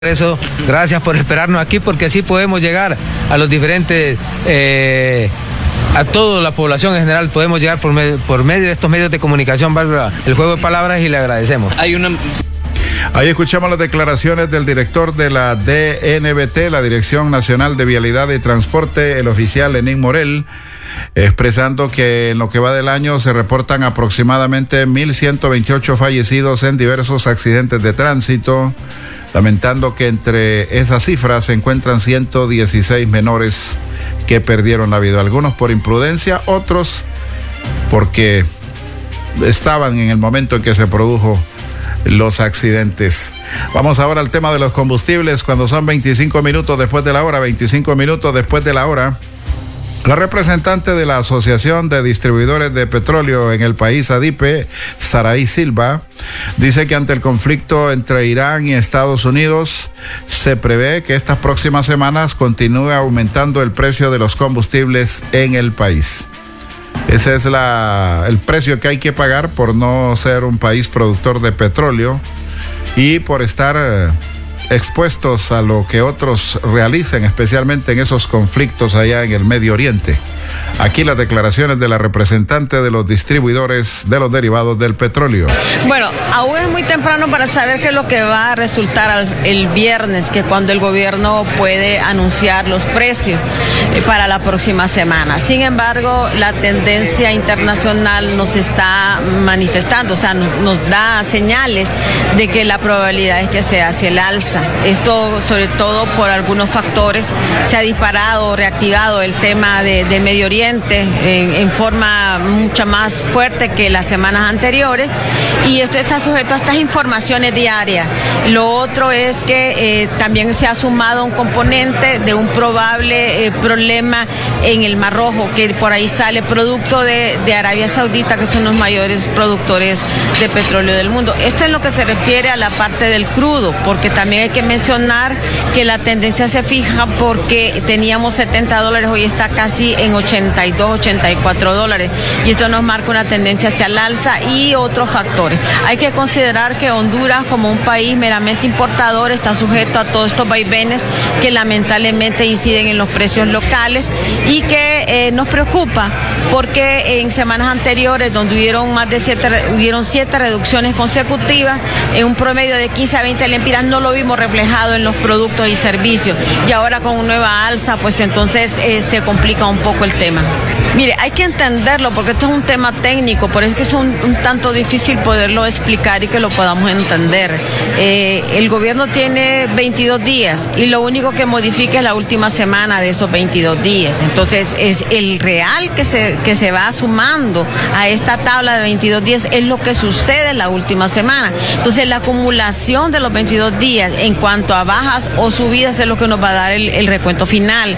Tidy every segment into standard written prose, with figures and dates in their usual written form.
Eso, gracias por esperarnos aquí, porque así podemos llegar a los diferentes, a toda la población en general, podemos llegar por medio de estos medios de comunicación, valga el juego de palabras, y le agradecemos. Ahí escuchamos las declaraciones del director de la DNVT, la Dirección Nacional de Vialidad y Transporte, el oficial Lenín Morel, expresando que en lo que va del año se reportan aproximadamente 1.128 fallecidos en diversos accidentes de tránsito, lamentando que entre esas cifras se encuentran 116 menores que perdieron la vida, algunos por imprudencia, otros porque estaban en el momento en que se produjo los accidentes. Vamos ahora al tema de los combustibles. Cuando son 25 minutos después de la hora, la representante de la Asociación de Distribuidores de Petróleo en el país, ADIPE, Saraí Silva, dice que ante el conflicto entre Irán y Estados Unidos, se prevé que estas próximas semanas continúe aumentando el precio de los combustibles en el país. Ese es el precio que hay que pagar por no ser un país productor de petróleo y por estar expuestos a lo que otros realicen, especialmente en esos conflictos allá en el Medio Oriente. Aquí las declaraciones de la representante de los distribuidores de los derivados del petróleo. Bueno, aún es muy temprano para saber qué es lo que va a resultar el viernes, que cuando el gobierno puede anunciar los precios para la próxima semana. Sin embargo, la tendencia internacional nos está manifestando, o sea, nos da señales de que la probabilidad es que sea hacia el alza. Esto sobre todo por algunos factores. Se ha disparado, reactivado el tema de Medio Oriente en forma mucho más fuerte que las semanas anteriores, y esto está sujeto a estas informaciones diarias. Lo otro es que también se ha sumado un componente de un probable problema en el Mar Rojo, que por ahí sale producto de Arabia Saudita, que son los mayores productores de petróleo del mundo. Esto es lo que se refiere a la parte del crudo, porque también hay que mencionar que la tendencia se fija porque teníamos $70, hoy está casi en 82, 84 dólares, y esto nos marca una tendencia hacia el alza y otros factores. Hay que considerar que Honduras, como un país meramente importador, está sujeto a todos estos vaivenes que lamentablemente inciden en los precios locales y que nos preocupa porque en semanas anteriores, donde hubieron 7 reducciones consecutivas en un promedio de 15 a 20 lempiras, no lo vimos reflejado en los productos y servicios, y ahora con una nueva alza, pues entonces se complica un poco el tema. Mire, hay que entenderlo porque esto es un tema técnico, por eso es que es un tanto difícil poderlo explicar y que lo podamos entender. El gobierno tiene 22 días y lo único que modifica es la última semana de esos 22 días. Entonces, es el real que se va sumando a esta tabla de 22 días es lo que sucede en la última semana. Entonces, la acumulación de los 22 días en cuanto a bajas o subidas es lo que nos va a dar el recuento final.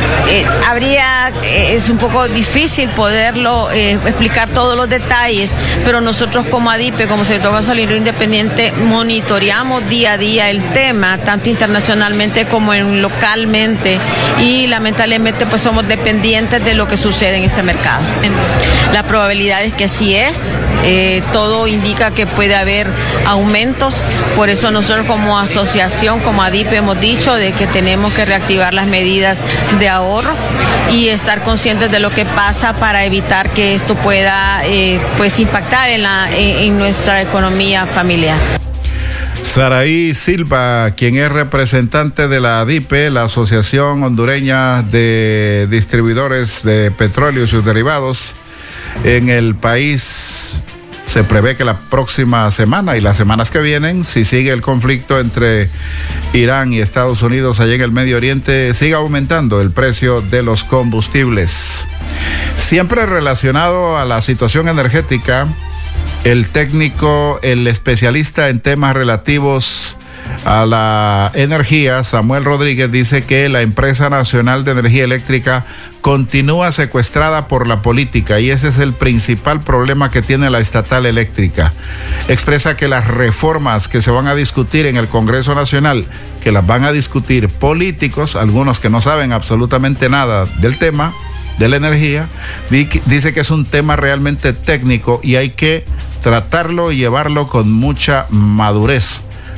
Es un poco difícil poderlo explicar todos los detalles, pero nosotros como ADIPE, como Sector Gasolinero Independiente, monitoreamos día a día el tema, tanto internacionalmente como localmente, y lamentablemente pues somos dependientes de lo que sucede en este mercado. La probabilidad es que sí es, todo indica que puede haber aumentos, por eso nosotros como asociación, como ADIPE, hemos dicho de que tenemos que reactivar las medidas de ahorro y estar conscientes de lo que pasa para evitar que esto pueda pues impactar en nuestra economía familiar. Saraí Silva, quien es representante de la ADIPE, la Asociación Hondureña de Distribuidores de Petróleo y sus derivados en el país. Se prevé que la próxima semana y las semanas que vienen, si sigue el conflicto entre Irán y Estados Unidos allá en el Medio Oriente, siga aumentando el precio de los combustibles. Siempre relacionado a la situación energética, el técnico, el especialista en temas relativos a la energía, Samuel Rodríguez, dice que la empresa nacional de energía eléctrica continúa secuestrada por la política y ese es el principal problema que tiene la estatal eléctrica. Expresa que las reformas que se van a discutir en el Congreso Nacional, que las van a discutir políticos, algunos que no saben absolutamente nada del tema de la energía, dice que es un tema realmente técnico y hay que tratarlo y llevarlo con mucha madurez.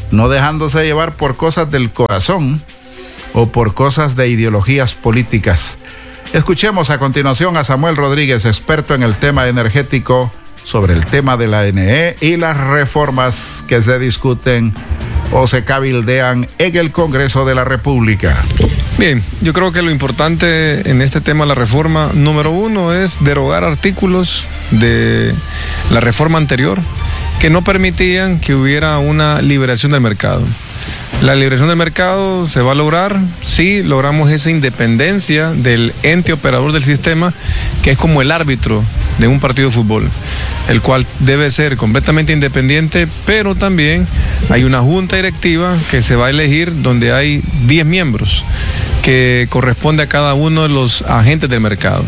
no dejándose llevar por cosas del corazón o por cosas de ideologías políticas. Escuchemos a continuación a Samuel Rodríguez, experto en el tema energético, sobre el tema de la NE y las reformas que se discuten o se cabildean en el Congreso de la República. Bien, yo creo que lo importante en este tema de la reforma, número uno, es derogar artículos de la reforma anterior que no permitían que hubiera una liberación del mercado. La liberación del mercado se va a lograr si logramos esa independencia del ente operador del sistema, que es como el árbitro de un partido de fútbol, el cual debe ser completamente independiente, pero también hay una junta directiva que se va a elegir donde hay 10 miembros, que corresponde a cada uno de los agentes del mercado.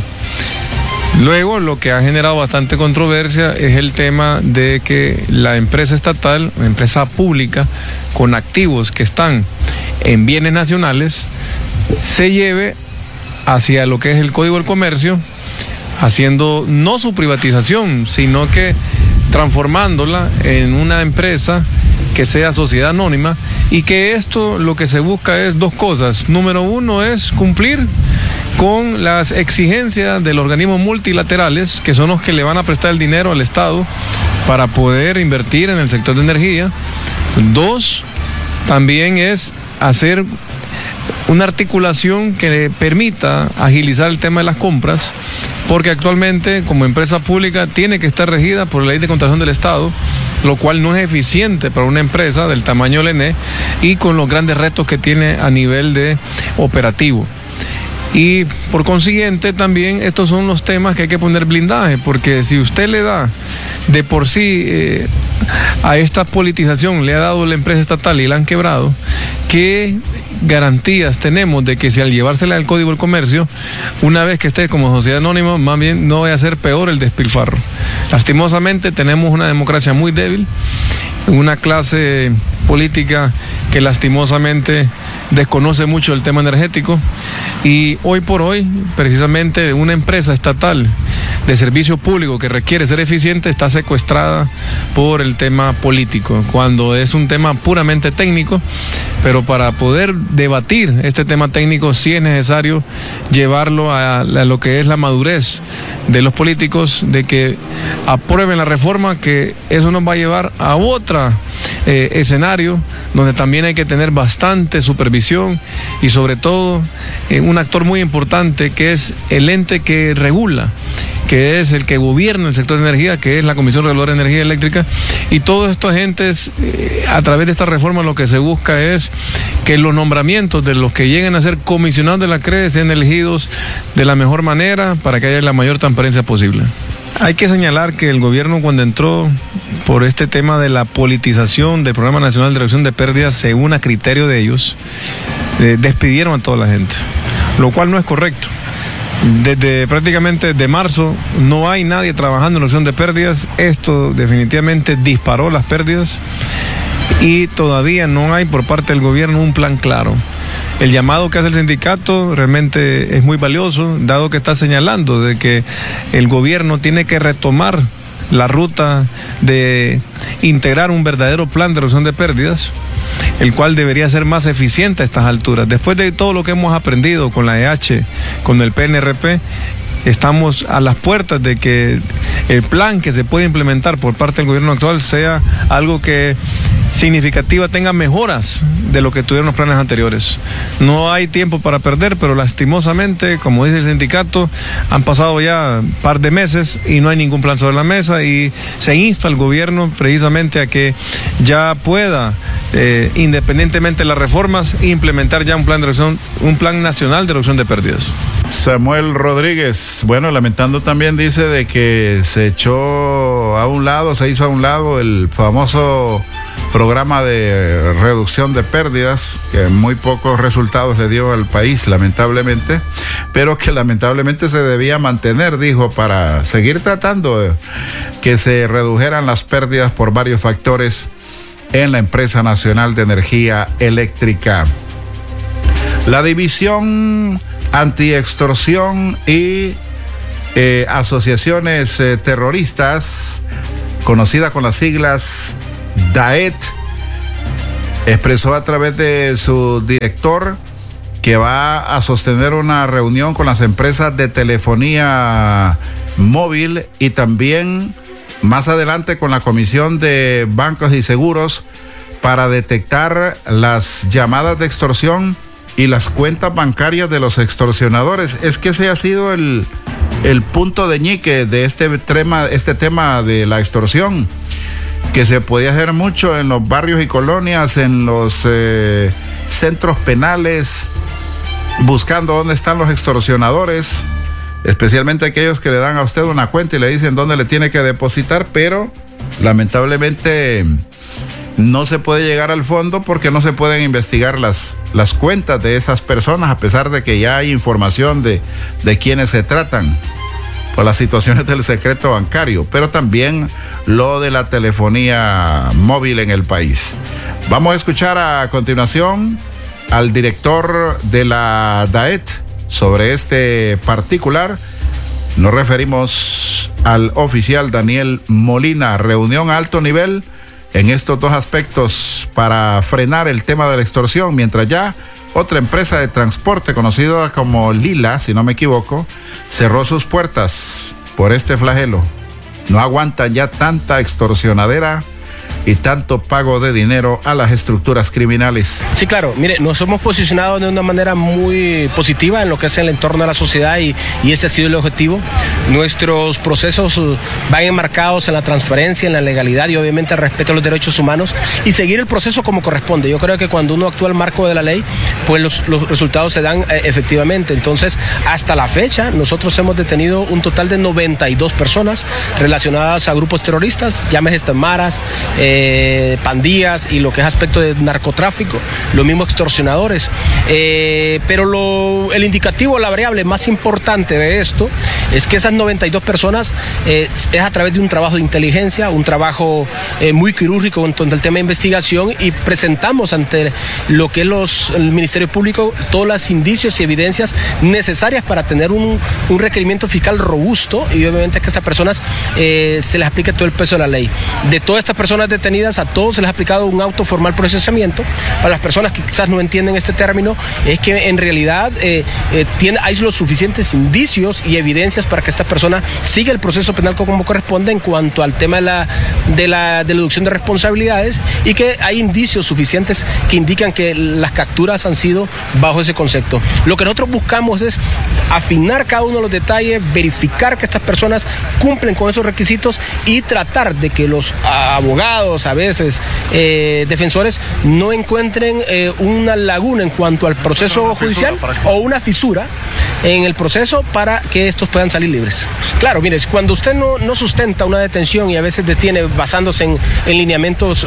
Luego, lo que ha generado bastante controversia es el tema de que la empresa estatal, una empresa pública, con activos que están en bienes nacionales, se lleve hacia lo que es el Código del Comercio, haciendo no su privatización, sino que transformándola en una empresa que sea sociedad anónima, y que esto lo que se busca es dos cosas. Número uno es cumplir con las exigencias de los organismos multilaterales, que son los que le van a prestar el dinero al Estado para poder invertir en el sector de energía. Dos, también es hacer una articulación que permita agilizar el tema de las compras, porque actualmente como empresa pública tiene que estar regida por la Ley de Contratación del Estado, lo cual no es eficiente para una empresa del tamaño del ENE y con los grandes retos que tiene a nivel de operativo. Y por consiguiente también estos son los temas que hay que poner blindaje, porque si usted le da de por sí a esta politización, le ha dado la empresa estatal y la han quebrado, ¿qué garantías tenemos de que si al llevársela al Código del Comercio, una vez que esté como sociedad anónima, más bien no vaya a ser peor el despilfarro? Lastimosamente tenemos una democracia muy débil, una clase política que lastimosamente desconoce mucho el tema energético, y hoy por hoy precisamente una empresa estatal de servicio público que requiere ser eficiente está secuestrada por el tema político, cuando es un tema puramente técnico. Pero para poder debatir este tema técnico sí es necesario llevarlo a lo que es la madurez de los políticos, de que aprueben la reforma, que eso nos va a llevar a otro escenario donde también hay que tener bastante supervisión y sobre todo un actor muy importante que es el ente que regula, que es el que gobierna el sector de energía, que es la Comisión Reguladora de Energía Eléctrica, y todos estos agentes, a través de esta reforma lo que se busca es que los nombramientos de los que lleguen a ser comisionados de la CRE sean elegidos de la mejor manera para que haya la mayor transparencia posible. Hay que señalar que el gobierno, cuando entró por este tema de la politización del Programa Nacional de Reducción de Pérdidas, según a criterio de ellos, despidieron a toda la gente, lo cual no es correcto. Desde prácticamente de marzo no hay nadie trabajando en reducción de pérdidas. Esto definitivamente disparó las pérdidas y todavía no hay por parte del gobierno un plan claro. El llamado que hace el sindicato realmente es muy valioso, dado que está señalando de que el gobierno tiene que retomar la ruta de integrar un verdadero plan de reducción de pérdidas, el cual debería ser más eficiente a estas alturas. Después de todo lo que hemos aprendido con la EH, con el PNRP, estamos a las puertas de que el plan que se puede implementar por parte del gobierno actual sea algo que significativa tenga mejoras de lo que tuvieron los planes anteriores. No hay tiempo para perder, pero lastimosamente, como dice el sindicato, han pasado ya un par de meses y no hay ningún plan sobre la mesa, y se insta al gobierno precisamente a que ya pueda, independientemente de las reformas, implementar ya un plan nacional de reducción de pérdidas. Samuel Rodríguez, bueno, lamentando también, dice de que se hizo a un lado el famoso programa de reducción de pérdidas, que muy pocos resultados le dio al país, lamentablemente, pero que lamentablemente se debía mantener, dijo, para seguir tratando de que se redujeran las pérdidas por varios factores en la Empresa Nacional de Energía Eléctrica. La División Antiextorsión y Asociaciones Terroristas, conocida con las siglas DAET, expresó a través de su director que va a sostener una reunión con las empresas de telefonía móvil y también más adelante con la Comisión de Bancos y Seguros para detectar las llamadas de extorsión y las cuentas bancarias de los extorsionadores. Es que ese ha sido el punto de ñique de este tema de la extorsión, que se podía hacer mucho en los barrios y colonias, en los centros penales, buscando dónde están los extorsionadores, especialmente aquellos que le dan a usted una cuenta y le dicen dónde le tiene que depositar, pero lamentablemente no se puede llegar al fondo porque no se pueden investigar las cuentas de esas personas, a pesar de que ya hay información de quiénes se tratan por las situaciones del secreto bancario, pero también lo de la telefonía móvil en el país. Vamos a escuchar a continuación al director de la DAET sobre este particular. Nos referimos al oficial Daniel Molina. Reunión a alto nivel en estos dos aspectos para frenar el tema de la extorsión, mientras ya otra empresa de transporte conocida como Lila, si no me equivoco, cerró sus puertas por este flagelo. No aguantan ya tanta extorsionadera y tanto pago de dinero a las estructuras criminales. Sí, claro, mire, nos hemos posicionado de una manera muy positiva en lo que es el entorno de la sociedad y ese ha sido el objetivo. Nuestros procesos van enmarcados en la transparencia, en la legalidad y obviamente el respeto a los derechos humanos y seguir el proceso como corresponde. Yo creo que cuando uno actúa al marco de la ley, pues los resultados se dan efectivamente. Entonces, hasta la fecha, nosotros hemos detenido un total de 92 personas relacionadas a grupos terroristas, llámese maras, pandillas y lo que es aspecto de narcotráfico, lo mismo extorsionadores. Pero el indicativo, la variable más importante de esto es que esas 92 personas es a través de un trabajo de inteligencia, un trabajo muy quirúrgico en todo el tema de investigación, y presentamos ante lo que es el Ministerio Público todos los indicios y evidencias necesarias para tener un requerimiento fiscal robusto y obviamente que a estas personas se les aplique todo el peso de la ley. De todas estas personas detenidas, a todos se les ha aplicado un auto formal procesamiento. Para las personas que quizás no entienden este término, es que en realidad hay los suficientes indicios y evidencias para que esta persona siga el proceso penal como corresponde en cuanto al tema de la deducción de responsabilidades, y que hay indicios suficientes que indican que las capturas han sido bajo ese concepto. Lo que nosotros buscamos es afinar cada uno de los detalles, verificar que estas personas cumplen con esos requisitos y tratar de que los abogados, a veces defensores, no encuentren una laguna en cuanto al proceso judicial o una fisura en el proceso para que estos puedan salir libres. Claro, mire, cuando usted no sustenta una detención y a veces detiene basándose en lineamientos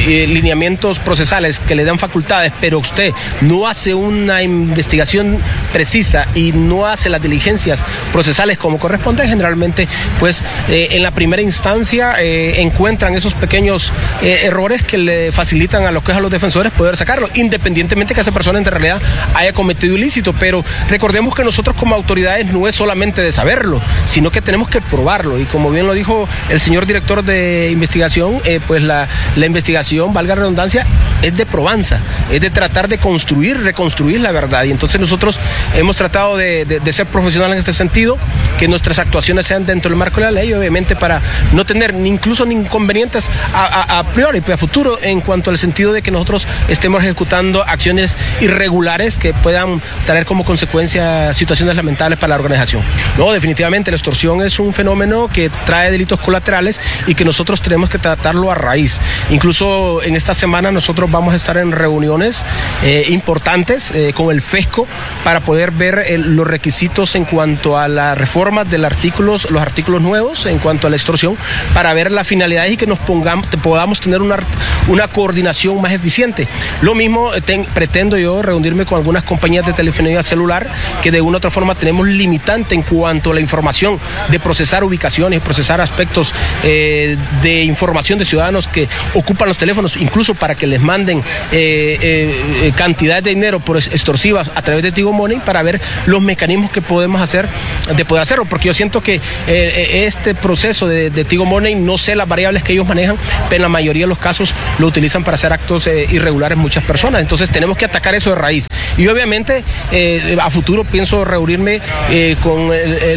procesales que le dan facultades, pero usted no hace una investigación precisa y no hace las diligencias procesales como corresponde, generalmente pues en la primera instancia encuentran esos pequeños errores que le facilitan a los defensores poder sacarlo, independientemente que esa persona en realidad haya cometido ilícito. Pero recordemos que nosotros como autoridades no es solamente de saberlo, sino que tenemos que probarlo, y como bien lo dijo el señor director de investigación, pues la investigación, valga la redundancia, es de probanza, es de tratar de reconstruir la verdad, y entonces nosotros hemos tratado de ser profesionales en este sentido, que nuestras actuaciones sean dentro del marco de la ley, obviamente para no tener incluso ni inconvenientes a priori, a futuro, en cuanto al sentido de que nosotros estemos ejecutando acciones irregulares que puedan traer como consecuencia situaciones lamentables para la organización. No, definitivamente la extorsión es un fenómeno que trae delitos colaterales y que nosotros tenemos que tratarlo a raíz. Incluso en esta semana nosotros vamos a estar en reuniones importantes con el FESCO para poder ver los requisitos en cuanto a la reforma de los artículos nuevos en cuanto a la extorsión, para ver las finalidades y que podamos tener una coordinación más eficiente. Lo mismo pretendo yo reunirme con algunas compañías de telefonía celular que de una u otra forma tenemos limitante en cuanto a la información de procesar ubicaciones, procesar aspectos de información de ciudadanos que ocupan los teléfonos, incluso para que les manden cantidad de dinero por extorsivas a través de Tigo Money, para ver los mecanismos que podemos hacer de poder hacerlo, porque yo siento que este proceso de Tigo Money, no sé las variables que ellos manejan, pero en la mayoría de los casos lo utilizan para hacer actos irregulares muchas personas. Entonces tenemos que atacar eso de raíz. Y obviamente a futuro pienso reunirme con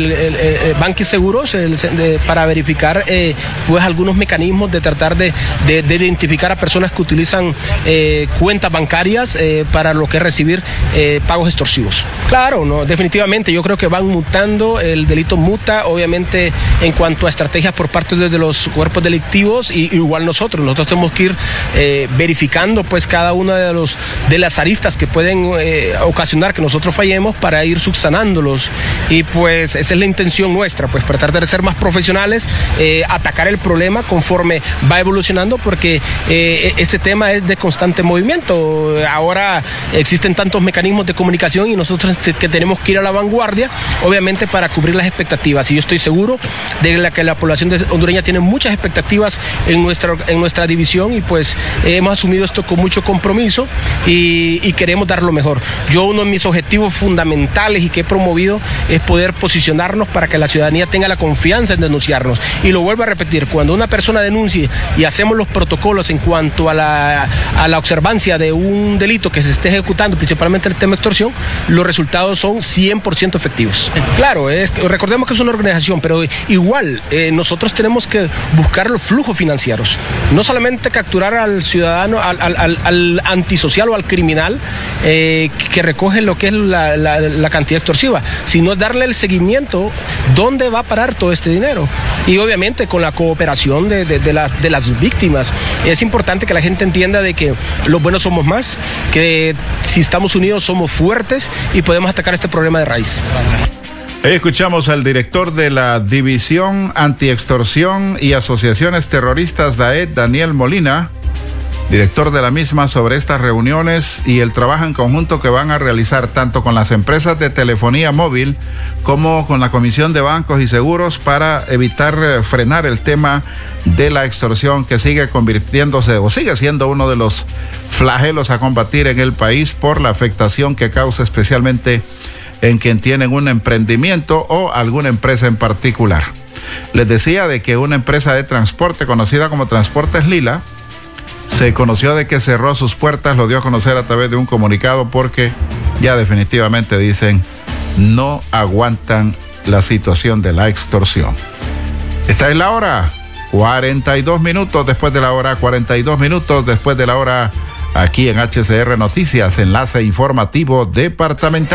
el Banqui Seguros para verificar pues algunos mecanismos de tratar de identificar a personas que utilizan cuentas bancarias para lo que es recibir pagos extorsivos. Claro, no, definitivamente yo creo que van mutando, el delito muta, obviamente en cuanto a estrategias por parte de los cuerpos delictivos, y igual nosotros tenemos que ir verificando pues cada una de las aristas que pueden ocasionar que nosotros fallemos para ir subsanándolos, y pues esa es la intención nuestra, pues tratar de ser más profesionales, atacar el problema conforme va evolucionando, porque este tema es de constante movimiento. Ahora existen tantos mecanismos de comunicación y nosotros que tenemos que ir a la vanguardia, obviamente para cubrir las expectativas, y yo estoy seguro de que la población hondureña tiene muchas expectativas en nuestra división, y pues hemos asumido esto con mucho compromiso y queremos dar lo mejor. Uno de mis objetivos fundamentales y que he promovido es poder posicionarnos para que la ciudadanía tenga la confianza en denunciarnos, y lo vuelvo a repetir, cuando una persona denuncie y hacemos los protocolos en cuanto a la observancia de un delito que se esté ejecutando, principalmente el tema de extorsión, los resultados son 100% efectivos. Claro, recordemos que es una organización, pero igual nosotros tenemos que buscar los flujos financieros, no solamente capturar al ciudadano, al antisocial o al criminal que recoge lo que es la cantidad extorsiva, sino darle el seguimiento dónde va a parar todo este dinero, y obviamente con la cooperación de las víctimas. Es importante que la gente entienda de que los buenos somos más, que si estamos unidos somos fuertes y podemos atacar este problema de raíz. Escuchamos al director de la División Antiextorsión y Asociaciones Terroristas DAET, Daniel Molina, director de la misma, sobre estas reuniones y el trabajo en conjunto que van a realizar tanto con las empresas de telefonía móvil como con la Comisión de Bancos y Seguros para evitar frenar el tema de la extorsión, que sigue convirtiéndose o sigue siendo uno de los flagelos a combatir en el país por la afectación que causa, especialmente en quien tienen un emprendimiento o alguna empresa en particular. Les decía de que una empresa de transporte conocida como Transportes Lila se conoció de que cerró sus puertas, lo dio a conocer a través de un comunicado, porque ya definitivamente dicen no aguantan la situación de la extorsión. Esta es la hora, 42 minutos después de la hora, 42 minutos después de la hora, aquí en HCR Noticias, enlace informativo departamental.